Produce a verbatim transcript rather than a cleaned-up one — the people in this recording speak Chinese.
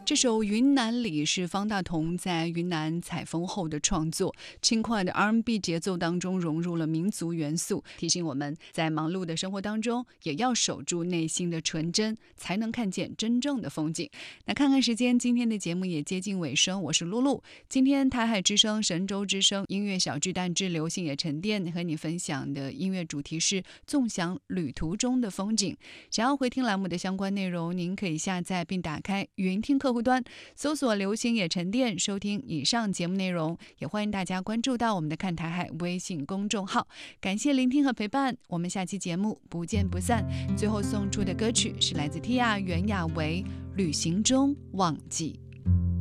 这首《云南里》是方大同在云南采风后的创作，轻快的 R and B 节奏当中融入了民族元素，提醒我们在忙碌的生活当中也要守住内心的纯真，才能看见真正的风景。那看看时间，今天的节目也接近尾声，我是露露。今天台海之声、神州之声音乐小巨蛋之流行也沉淀和你分享的音乐主题是纵享旅途中的风景。想要回听栏目的相关内容，您可以下载并打开云听客户端，搜索流行也沉淀，收听以上节目内容。也欢迎大家关注到我们的看台海微信公众号。感谢聆听和陪伴，我们下期节目不见不散。最后送出的歌曲是来自 Tia 袁娅维《旅行中忘记》。